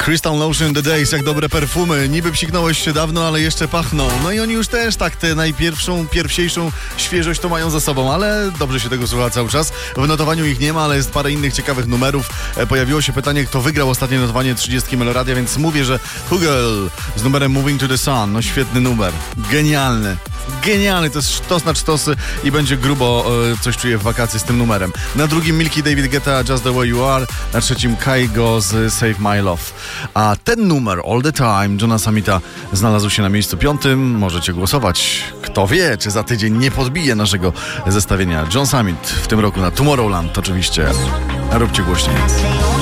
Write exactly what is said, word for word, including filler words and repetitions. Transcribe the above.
Crystal Lotion The Days, jak dobre perfumy. Niby psiknąłeś się dawno, ale jeszcze pachną. No i oni już też tak tę najpierwszą, pierwsiejszą świeżość to mają za sobą, ale dobrze się tego słucha cały czas. W notowaniu ich nie ma, ale jest parę innych ciekawych numerów. E, pojawiło się pytanie, kto wygrał ostatnie notowanie trzydziestki Meloradia, więc mówię, że Hugel z numerem Moving to the Sun. No świetny numer. Genialny. Genialny, to jest sztos na sztosy i będzie grubo e, coś czuję w wakacje z tym numerem. Na drugim Milky David Guetta Just the Way You Are, na trzecim Kygo z Save My Love. A ten numer All the Time Johna Summita znalazł się na miejscu piątym. Możecie głosować. Kto wie, czy za tydzień nie podbije naszego zestawienia. John Summit w tym roku na Tomorrowland oczywiście. Róbcie głośniej.